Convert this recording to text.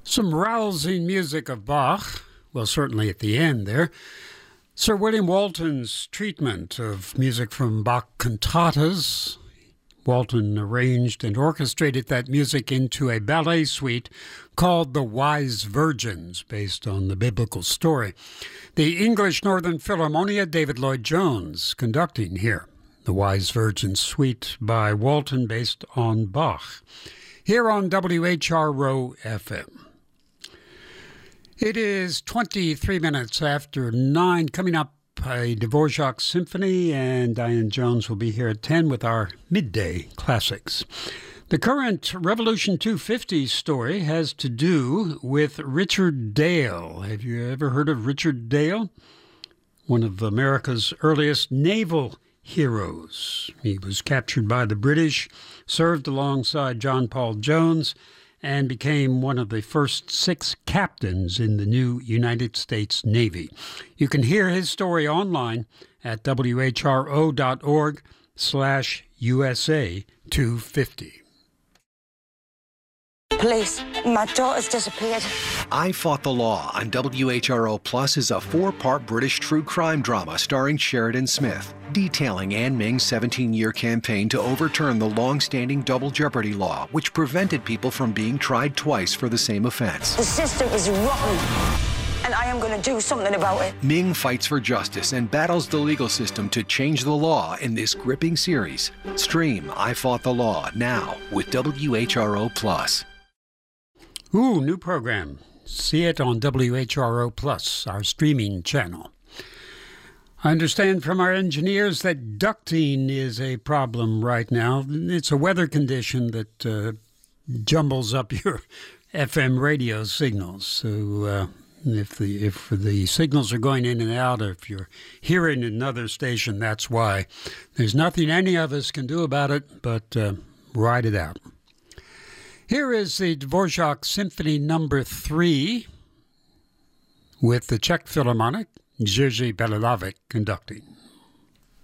Some rousing music of Bach, well, certainly at the end there. Sir William Walton's treatment of music from Bach cantatas. Walton arranged and orchestrated that music into a ballet suite called The Wise Virgins, based on the biblical story. The English Northern Philharmonia, David Lloyd Jones, conducting here. The Wise Virgins suite by Walton, based on Bach. Here on WHRO FM. It is 23 minutes after 9. Coming up, a Dvorak Symphony, and Diane Jones will be here at 10 with our midday classics. The current Revolution 250 story has to do with Richard Dale. Have you ever heard of Richard Dale? One of America's earliest naval heroes. He was captured by the British, served alongside John Paul Jones, and became one of the first 6 captains in the new United States Navy. You can hear his story online at whro.org/USA 250. Police, my daughter's disappeared. I Fought the Law on WHRO Plus is a 4-part British true crime drama starring Sheridan Smith, detailing Anne Ming's 17-year campaign to overturn the long-standing double jeopardy law, which prevented people from being tried twice for the same offense. The system is rotten, and I am going to do something about it. Ming fights for justice and battles the legal system to change the law in this gripping series. Stream I Fought the Law now with WHRO Plus. Ooh, new program. See it on WHRO Plus, our streaming channel. I understand from our engineers that ducting is a problem right now. It's a weather condition that jumbles up your FM radio signals. So if the signals are going in and out, or if you're hearing another station, that's why. There's nothing any of us can do about it, but ride it out. Here is the Dvorak Symphony No. 3 with the Czech Philharmonic, Jerzy Belilovic conducting.